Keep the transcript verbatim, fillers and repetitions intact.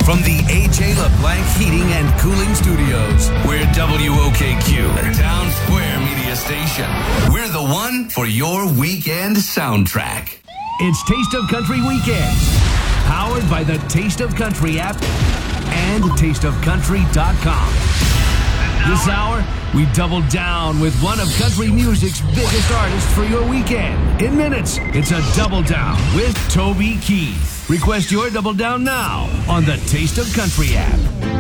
from the A J LeBlanc Heating and Cooling Studios. We're W O K Q, the Town Square Media Station. We're the one for your weekend soundtrack. It's Taste of Country Weekends, powered by the Taste of Country app and taste of country dot com. This hour, we double down with one of country music's biggest artists for your weekend. In minutes, it's a double down with Toby Keith. Request your double down now on the Taste of Country app.